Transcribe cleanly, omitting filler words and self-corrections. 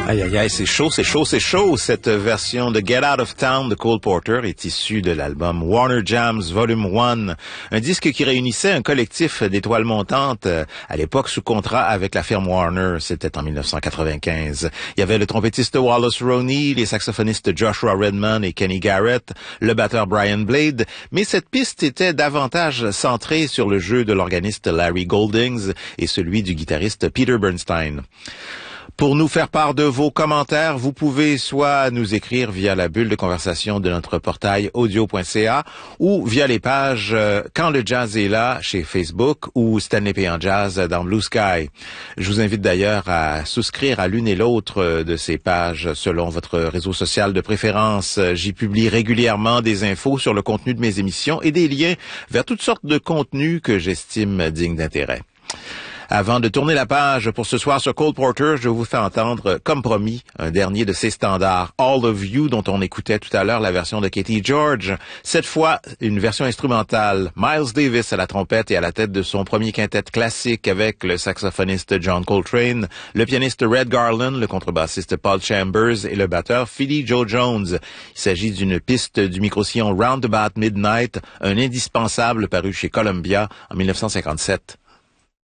Aïe, aïe, aïe, c'est chaud, c'est chaud, c'est chaud. Cette version de Get Out of Town de Cole Porter est issue de l'album Warner Jams Volume 1, un disque qui réunissait un collectif d'étoiles montantes, à l'époque sous contrat avec la firme Warner. C'était en 1995. Il y avait le trompettiste Wallace Roney, les saxophonistes Joshua Redman et Kenny Garrett, le batteur Brian Blade, mais cette piste était davantage centrée sur le jeu de l'organiste Larry Goldings et celui du guitariste Peter Bernstein. Pour nous faire part de vos commentaires, vous pouvez soit nous écrire via la bulle de conversation de notre portail audio.ca ou via les pages Quand le jazz est là chez Facebook ou Stanley P. en Jazz dans Blue Sky. Je vous invite d'ailleurs à souscrire à l'une et l'autre de ces pages selon votre réseau social de préférence. J'y publie régulièrement des infos sur le contenu de mes émissions et des liens vers toutes sortes de contenus que j'estime dignes d'intérêt. Avant de tourner la page pour ce soir sur Cole Porter, je vous fais entendre, comme promis, un dernier de ses standards, All of You, dont on écoutait tout à l'heure la version de Katie George. Cette fois, une version instrumentale. Miles Davis à la trompette et à la tête de son premier quintet classique avec le saxophoniste John Coltrane, le pianiste Red Garland, le contrebassiste Paul Chambers et le batteur Philly Joe Jones. Il s'agit d'une piste du micro-sillon Roundabout Midnight, un indispensable paru chez Columbia en 1957.